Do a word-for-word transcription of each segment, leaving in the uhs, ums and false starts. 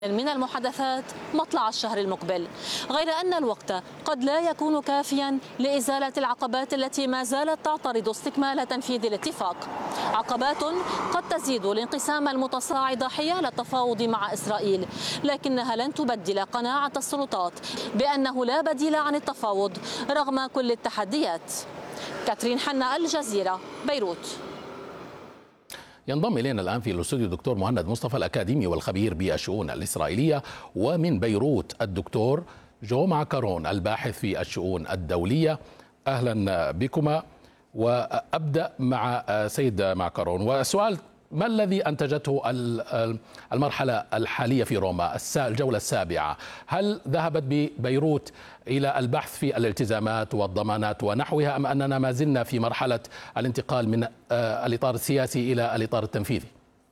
من المحادثات مطلع الشهر المقبل، غير أن الوقت قد لا يكون كافيا لإزالة العقبات التي ما زالت تعترض استكمال تنفيذ الاتفاق. عقبات قد تزيد الانقسام المتصاعد حيال التفاوض مع إسرائيل، لكنها لن تبدل قناعة السلطات بأنه لا بديل عن التفاوض رغم كل التحديات. كاترين حنا، الجزيرة، بيروت. ينضم إلينا الآن في الاستوديو الدكتور مهند مصطفى الأكاديمي والخبير بالشؤون الإسرائيلية، ومن بيروت الدكتور جو معكرون الباحث في الشؤون الدولية. أهلا بكما. وأبدأ مع سيد معكرون، والسؤال: ما الذي أنتجته المرحلة الحالية في روما، الجولة السابعة؟ هل ذهبت ببيروت إلى البحث في الالتزامات والضمانات ونحوها، أم أننا ما زلنا في مرحلة الانتقال من الإطار السياسي إلى الإطار التنفيذي؟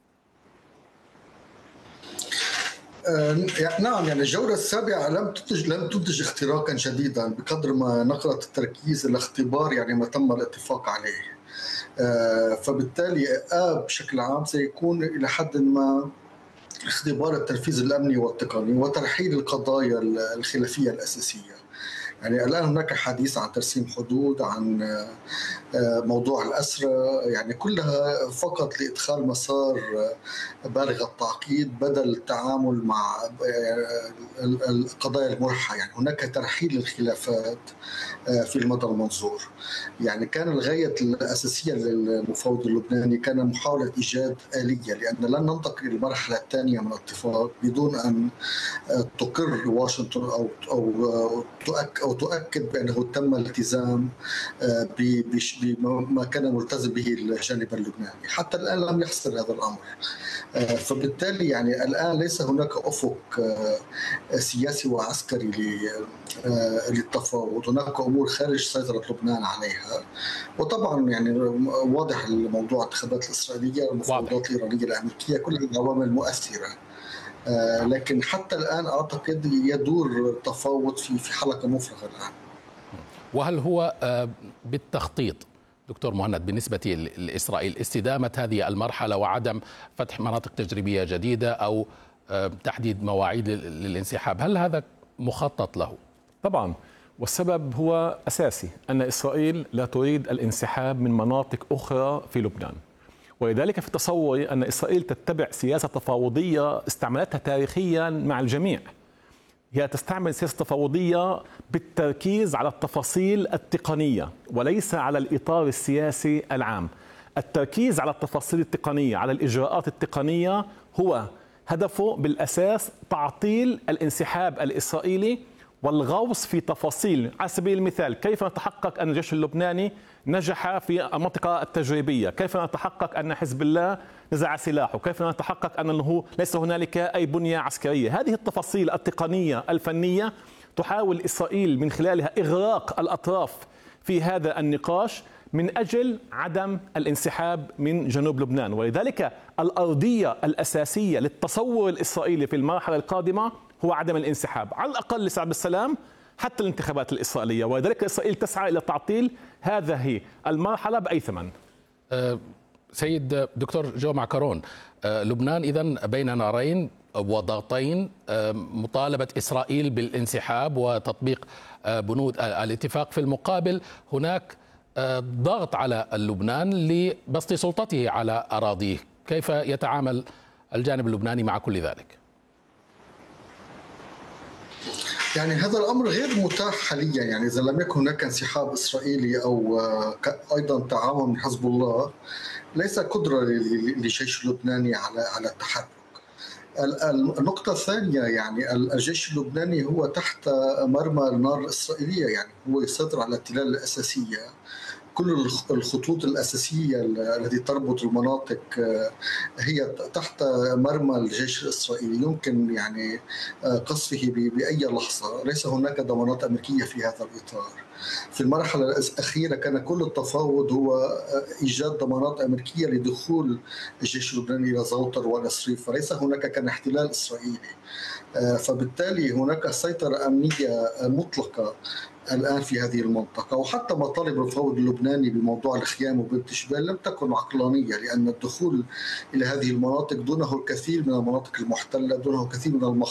نعم، يعني الجولة السابعة لم تنتج لم تنتج اختراقا شديدا بقدر ما نقلت التركيز إلى اختبار يعني ما تم الاتفاق عليه. فبالتالي آه بشكل عام سيكون إلى حد ما اختبار التنفيذ الأمني والتقني وترحيل القضايا الخلافية الأساسية. يعني الآن هناك حديث عن ترسيم حدود، عن موضوع الأسرى، يعني كلها فقط لإدخال مسار بالغ التعقيد بدل التعامل مع القضايا الملحة. يعني هناك ترحيل الخلافات في المدى المنظور. يعني كان الغاية الأساسية للمفاوض اللبناني كان محاولة إيجاد آلية، لأن لن ننتقل إلى المرحلة الثانية من الاتفاق بدون أن تقر واشنطن أو أو تؤكد أو تؤكد بأنه تم الالتزام بما كان ملتزم به الجانب اللبناني. حتى الآن لم يحصل هذا الأمر. فبالتالي يعني الآن ليس هناك أفق سياسي وعسكري للتفاوض، هناك أمور خارج سيطرة لبنان عليها. وطبعا يعني واضح الموضوع الانتخابات الإسرائيلية، المفاوضات الإيرانية الأمريكية، كل العوامل مؤثرة. لكن حتى الآن أعتقد يدور تفاوض في في حلقة مفرغة الآن. وهل هو بالتخطيط دكتور مهند بالنسبة لإسرائيل استدامة هذه المرحلة وعدم فتح مناطق تجريبية جديدة أو تحديد مواعيد للانسحاب؟ هل هذا مخطط له؟ طبعا، والسبب هو أساسي، أن إسرائيل لا تريد الانسحاب من مناطق أخرى في لبنان، ولذلك في تصوري أن إسرائيل تتبع سياسة تفاوضية استعملتها تاريخيا مع الجميع. هي تستعمل سياسة تفاوضية بالتركيز على التفاصيل التقنية وليس على الإطار السياسي العام. التركيز على التفاصيل التقنية، على الإجراءات التقنية، هو هدفه بالأساس تعطيل الانسحاب الإسرائيلي والغوص في تفاصيل. على سبيل المثال، كيف نتحقق أن الجيش اللبناني نجح في المنطقة التجريبية؟ كيف نتحقق أن حزب الله نزع سلاحه؟ كيف نتحقق أنه ليس هنالك أي بنية عسكرية؟ هذه التفاصيل التقنية الفنية تحاول إسرائيل من خلالها إغراق الأطراف في هذا النقاش من أجل عدم الانسحاب من جنوب لبنان. ولذلك الأرضية الأساسية للتصور الإسرائيلي في المرحلة القادمة هو عدم الانسحاب، على الأقل لسبب السلام حتى الانتخابات الإسرائيلية. ولذلك إسرائيل تسعى إلى تعطيل هذه المرحلة بأي ثمن. أه سيد دكتور جو معكرون، أه لبنان إذن بين نارين وضغطين، أه مطالبة إسرائيل بالانسحاب وتطبيق أه بنود الاتفاق، في المقابل هناك أه ضغط على لبنان لبسط سلطته على أراضيه. كيف يتعامل الجانب اللبناني مع كل ذلك؟ يعني هذا الأمر غير متاح حاليا. يعني إذا لم يكن هناك انسحاب إسرائيلي أو أيضا تعاون من حزب الله، ليس قدرة للجيش اللبناني على على التحرك. النقطة الثانية، يعني الجيش اللبناني هو تحت مرمى النار الإسرائيلية، يعني هو يسيطر على التلال الأساسية. كل الخطوط الأساسية التي تربط المناطق هي تحت مرمى الجيش الإسرائيلي، يمكن يعني قصفه بأي لحظة. ليس هناك ضمانات أمريكية في هذا الإطار. في المرحلة الأخيرة كان كل التفاوض هو إيجاد ضمانات أمريكية لدخول الجيش اللبناني إلى زوطر ونصريف، فليس هناك كان احتلال إسرائيلي. فبالتالي هناك سيطرة أمنية مطلقة الآن في هذه المنطقة. وحتى مطالب المفوض اللبناني بموضوع الخيام وبنت شبال لم تكن عقلانية، لأن الدخول إلى هذه المناطق دونه الكثير من المناطق المحتلة، دونه الكثير من المخاطر